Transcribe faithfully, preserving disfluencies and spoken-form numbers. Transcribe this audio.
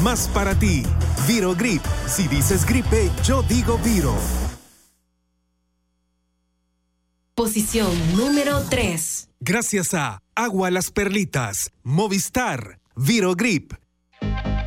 más para ti. Virogrip. Si dices gripe, yo digo Viro. Posición número tres. Gracias a Agua Las Perlitas, Movistar, Virogrip,